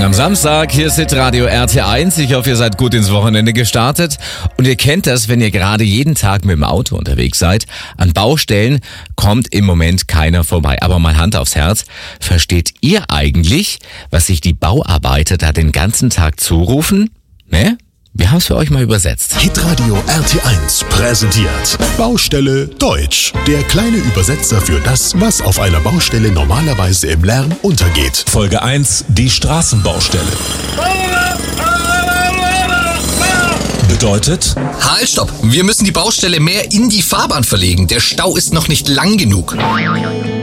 Morgen am Samstag. Hier ist Hitradio RT1. Ich hoffe, ihr seid gut ins Wochenende gestartet. Und ihr kennt das, wenn ihr gerade jeden Tag mit dem Auto unterwegs seid. An Baustellen kommt im Moment keiner vorbei. Aber mal Hand aufs Herz. Versteht ihr eigentlich, was sich die Bauarbeiter da den ganzen Tag zurufen? Ne? Wir haben es für euch mal übersetzt. Hitradio RT1 präsentiert Baustelle Deutsch. Der kleine Übersetzer für das, was auf einer Baustelle normalerweise im Lärm untergeht. Folge 1, die Straßenbaustelle. Bedeutet? Halt, stopp! Wir müssen die Baustelle mehr in die Fahrbahn verlegen. Der Stau ist noch nicht lang genug.